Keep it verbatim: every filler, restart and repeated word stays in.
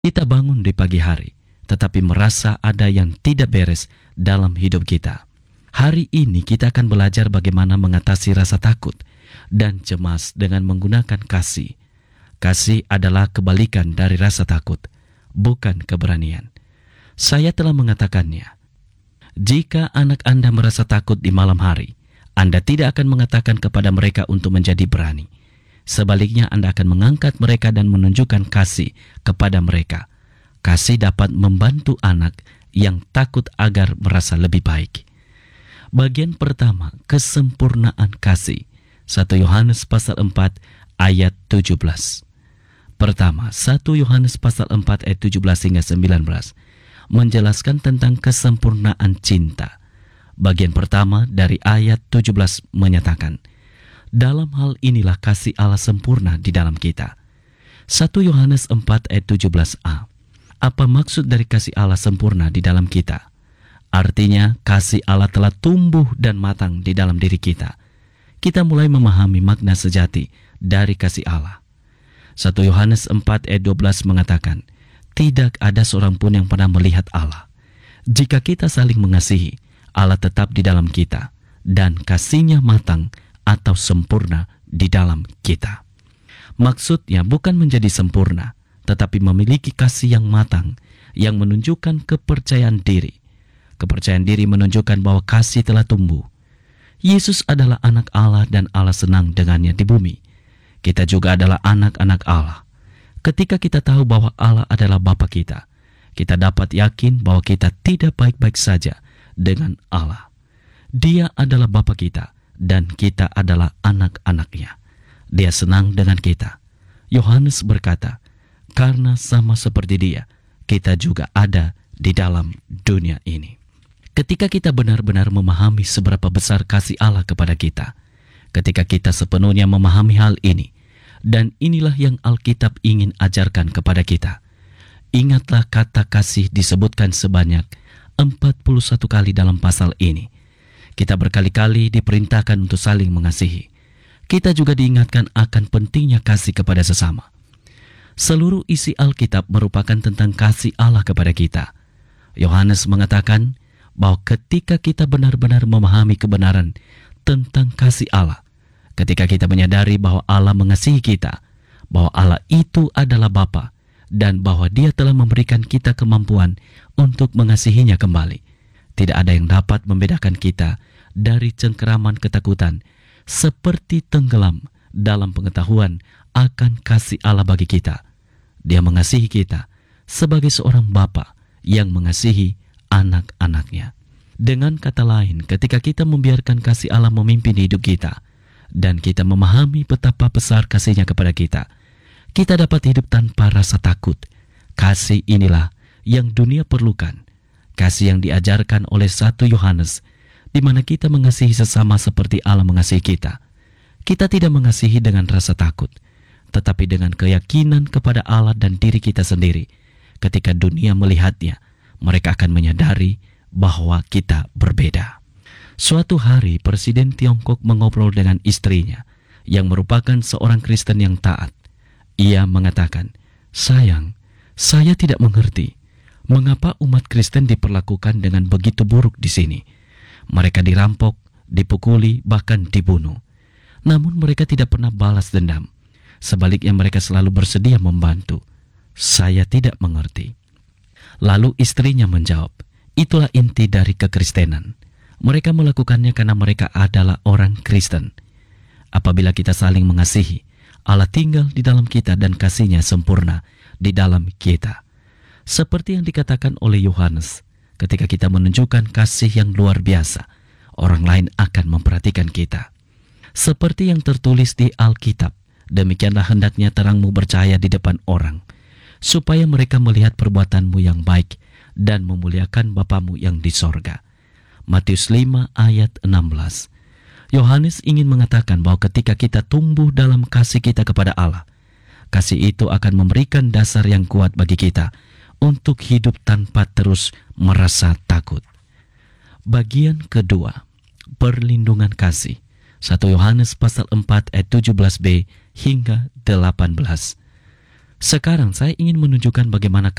Kita bangun di pagi hari, tetapi merasa ada yang tidak beres dalam hidup kita. Hari ini kita akan belajar bagaimana mengatasi rasa takut dan cemas dengan menggunakan kasih. Kasih adalah kebalikan dari rasa takut, bukan keberanian. Saya telah mengatakannya. Jika anak Anda merasa takut di malam hari, Anda tidak akan mengatakan kepada mereka untuk menjadi berani. Sebaliknya, Anda akan mengangkat mereka dan menunjukkan kasih kepada mereka. Kasih dapat membantu anak yang takut agar merasa lebih baik. Bagian pertama, kesempurnaan kasih. satu Yohanes pasal empat ayat tujuh belas. Pertama, satu Yohanes pasal empat ayat tujuh belas hingga sembilan belas menjelaskan tentang kesempurnaan cinta. Bagian pertama dari ayat tujuh belas menyatakan, dalam hal inilah kasih Allah sempurna di dalam kita. satu Yohanes empat ayat tujuh belas a. Apa maksud dari kasih Allah sempurna di dalam kita? Artinya kasih Allah telah tumbuh dan matang di dalam diri kita. Kita mulai memahami makna sejati dari kasih Allah. satu Yohanes empat ayat dua belas mengatakan, tidak ada seorang pun yang pernah melihat Allah. Jika kita saling mengasihi, Allah tetap di dalam kita, dan kasih-Nya matang atau sempurna di dalam kita. Maksudnya bukan menjadi sempurna, tetapi memiliki kasih yang matang, yang menunjukkan kepercayaan diri. Kepercayaan diri menunjukkan bahwa kasih telah tumbuh. Yesus adalah anak Allah dan Allah senang dengannya di bumi. Kita juga adalah anak-anak Allah. Ketika kita tahu bahwa Allah adalah Bapa kita, kita dapat yakin bahwa kita tidak baik-baik saja dengan Allah. Dia adalah Bapa kita dan kita adalah anak-anak-Nya. Dia senang dengan kita. Yohanes berkata, karena sama seperti Dia, kita juga ada di dalam dunia ini. Ketika kita benar-benar memahami seberapa besar kasih Allah kepada kita, ketika kita sepenuhnya memahami hal ini, dan inilah yang Alkitab ingin ajarkan kepada kita. Ingatlah kata kasih disebutkan sebanyak empat puluh satu kali dalam pasal ini. Kita berkali-kali diperintahkan untuk saling mengasihi. Kita juga diingatkan akan pentingnya kasih kepada sesama. Seluruh isi Alkitab merupakan tentang kasih Allah kepada kita. Yohanes mengatakan bahwa ketika kita benar-benar memahami kebenaran tentang kasih Allah, ketika kita menyadari bahwa Allah mengasihi kita, bahwa Allah itu adalah Bapa, dan bahwa Dia telah memberikan kita kemampuan untuk mengasihinya kembali, tidak ada yang dapat membedakan kita dari cengkeraman ketakutan, seperti tenggelam dalam pengetahuan akan kasih Allah bagi kita. Dia mengasihi kita sebagai seorang Bapa yang mengasihi anak-anaknya. Dengan kata lain, ketika kita membiarkan kasih Allah memimpin hidup kita, dan kita memahami betapa besar kasih-Nya kepada kita, kita dapat hidup tanpa rasa takut. Kasih inilah yang dunia perlukan. Kasih yang diajarkan oleh satu Yohanes, di mana kita mengasihi sesama seperti Allah mengasihi kita. Kita tidak mengasihi dengan rasa takut, tetapi dengan keyakinan kepada Allah dan diri kita sendiri. Ketika dunia melihatnya, mereka akan menyadari bahwa kita berbeda. Suatu hari, Presiden Tiongkok mengobrol dengan istrinya, yang merupakan seorang Kristen yang taat. Ia mengatakan, sayang, saya tidak mengerti mengapa umat Kristen diperlakukan dengan begitu buruk di sini. Mereka dirampok, dipukuli, bahkan dibunuh. Namun mereka tidak pernah balas dendam. Sebaliknya mereka selalu bersedia membantu. Saya tidak mengerti. Lalu istrinya menjawab, itulah inti dari kekristenan. Mereka melakukannya karena mereka adalah orang Kristen. Apabila kita saling mengasihi, Allah tinggal di dalam kita dan kasih-Nya sempurna di dalam kita. Seperti yang dikatakan oleh Yohanes, ketika kita menunjukkan kasih yang luar biasa, orang lain akan memperhatikan kita. Seperti yang tertulis di Alkitab, demikianlah hendaknya terangmu bercahaya di depan orang, supaya mereka melihat perbuatanmu yang baik dan memuliakan Bapamu yang di sorga. Matius lima ayat enam belas. Yohanes ingin mengatakan bahwa ketika kita tumbuh dalam kasih kita kepada Allah, kasih itu akan memberikan dasar yang kuat bagi kita untuk hidup tanpa terus merasa takut. Bagian kedua, perlindungan kasih. satu Yohanes pasal empat ayat tujuh belas b hingga delapan belas. Sekarang saya ingin menunjukkan bagaimana